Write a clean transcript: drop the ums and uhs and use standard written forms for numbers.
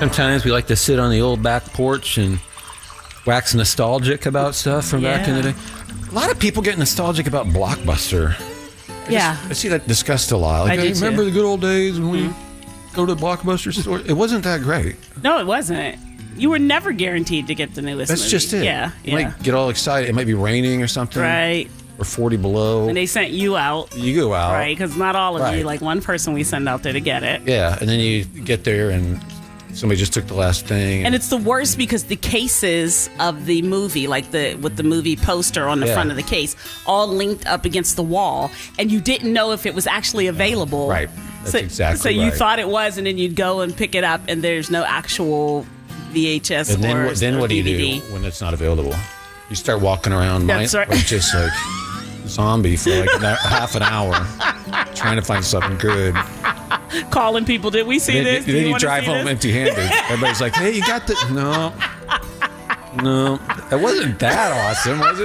Sometimes we like to sit on the old back porch and wax nostalgic about stuff from back in the day. A lot of people get nostalgic about Blockbuster. I see that discussed a lot. Like, I remember the good old days when we go to the Blockbuster store. It wasn't that great. No, it wasn't. You were never guaranteed to get the newest movie. That's just it. Yeah. You might get all excited. It might be raining or something. Right. Or 40 below. And they sent you out. You go out. Right, because not all of you. Like one person we send out there to get it. Yeah, and then you get there and somebody just took the last thing. And it's the worst because the cases of the movie, like with the movie poster on the front of the case, all linked up against the wall, and you didn't know if it was actually available. Right. That's exactly right. So you thought it was, and then you'd go and pick it up, and there's no actual VHS and or then what do you DVD. do when it's not available? You start walking around like just like zombie for like half an hour trying to find something good. Calling people, did we see this? Then you drive home empty-handed. Everybody's like, hey, you got the... No, that wasn't that awesome, was it?